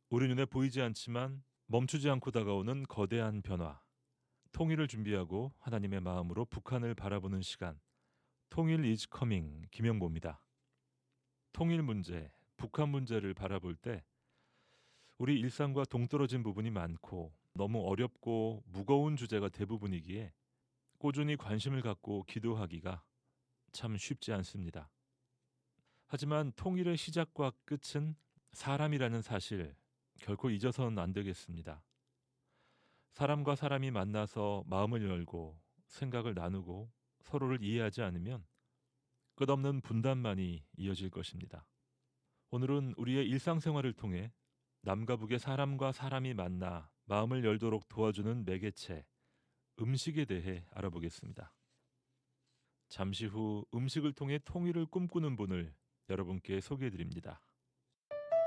우리 눈에 보이지 않지만 멈추지 않고 다가오는 거대한 변화. 통일을 준비하고 하나님의 마음으로 북한을 바라보는 시간. 통일 is coming. 김영보입니다. 통일 문제, 북한 문제를 바라볼 때 우리 일상과 동떨어진 부분이 많고 너무 어렵고 무거운 주제가 대부분이기에 꾸준히 관심을 갖고 기도하기가 참 쉽지 않습니다. 하지만 통일의 시작과 끝은 사람이라는 사실 결코 잊어서는 안 되겠습니다. 사람과 사람이 만나서 마음을 열고 생각을 나누고 서로를 이해하지 않으면 끝없는 분단만이 이어질 것입니다. 오늘은 우리의 일상생활을 통해 남과 북의 사람과 사람이 만나 마음을 열도록 도와주는 매개체, 음식에 대해 알아보겠습니다. 잠시 후 음식을 통해 통일을 꿈꾸는 분을 여러분께 소개해드립니다.